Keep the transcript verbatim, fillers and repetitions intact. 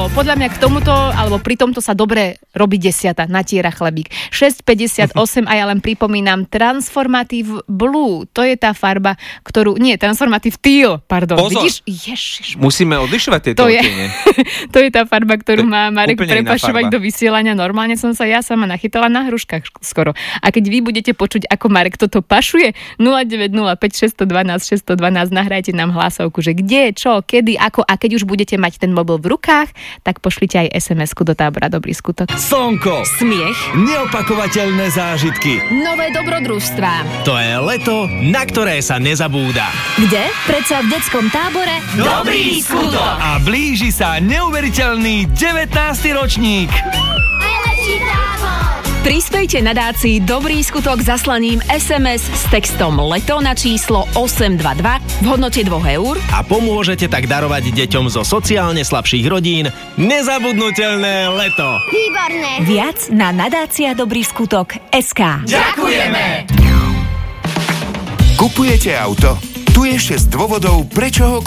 No, podľa mňa k tomuto, alebo pri tomto sa dobre robí desiata, natiera chlebík. šesť päťdesiatosem a ja len pripomínam Transformative Blue. To je tá farba, ktorú... Nie, Transformative Teal, pardon. Pozor. Vidíš? Ježiš. Musíme odlišovať tieto To je, odtiene. to je tá farba, ktorú má Marek úplne iná prepašovať farba. do vysielania. Normálne som sa ja sama nachytala na hruškách skoro. A keď vy budete počuť, ako Marek toto pašuje, nula deväť nula päť šesť jedna dva šesť jedna dva, nahrajte nám hlasovku, že kde, čo, kedy, ako, a keď už budete mať ten mobil v rukách, tak pošlite aj es em esku do tábora Dobrý skutok. Slnko, Smiech. neopakovateľné zážitky. Nové dobrodružstvá. To je leto, na ktoré sa nezabúda. Kde? Predsa v detskom tábore Dobrý skutok! A blíži sa neuveriteľný devätnásty ročník. Prispejte nadácii Dobrý skutok zaslaním es em es s textom LETO na číslo osem dva dva v hodnote dvoch eur A pomôžete tak darovať deťom zo sociálne slabších rodín nezabudnutelné leto. Výborné. viac na nadácia Dobrý skutok bodka es ká. Ďakujeme! Kupujete auto? Tu je šesť dôvodov, prečo ho